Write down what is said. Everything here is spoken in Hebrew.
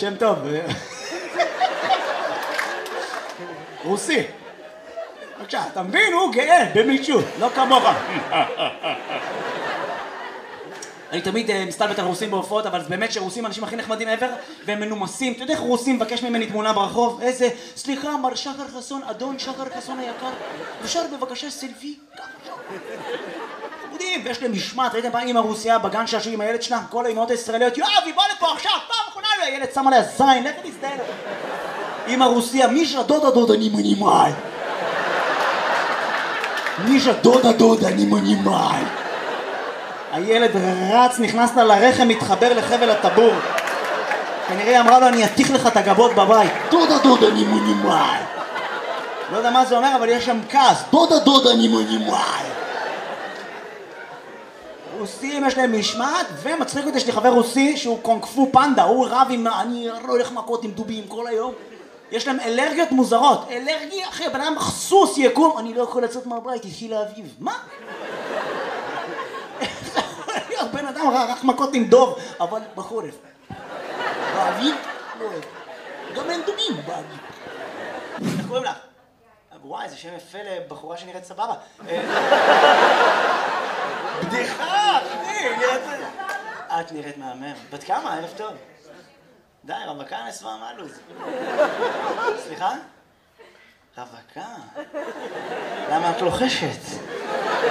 שם טוב. רוסי. בבקשה, אתה מבין? הוא גאה במישהו, לא כמוך. אני תמיד מסתלבט על רוסים בהופעות, אבל באמת שרוסים האנשים הכי נחמדים ever, והם מנומסים. אתה יודע איך רוסים מבקש ממני תמונה ברחוב? איזה, סליחה, מר שחר חסון, אדון שחר חסון היקר, אפשר בבקשה סלפי? חמודים, ויש להם משמעת, ראיתם פעם אמא רוסיה בגן שעשו עם הילד שלה, כל האמהות הישראליות, יואב, היא באה לפה עכשיו, פעם אחרונה, הילד שם עליה זין, לך תסתער. אמא רוסיה, מישה דודה אני מנימל. מישה דודה אני מנימל. הילד רץ, נכנס לה לרחם, מתחבר לחבל הטבור. כנראה אמרה לו, אני אתיך לך את הגבות בבית. דודה אני מנימל. לא יודע מה זה אומר, אבל יש שם כעס. דודה אני מנימל. רוסים יש להם משמעת, ומצחיק אותי, יש לי חבר רוסי שהוא קונג-פו פנדה, הוא רב עם, אני לא הולך מכות עם דובים כל היום. יש להם אלרגיות מוזרות. אלרגיה, אחי, בן אדם סוס יקום, אני לא יכול לצאת מהבית, התחיל האביב. מה? בן אדם רק מכות עם דוב, אבל בחורף. באביב? לא אוהב. גם אין דובים באביב. איך קוראים לך? וואי, זה שם יפה לבחורה שנראית סבבה. בדיחה, אחי, את נראית מהמם. בת כמה? ערב טוב. די, רווקה נסווה מהלוז. סליחה? רווקה? למה את לוחשת?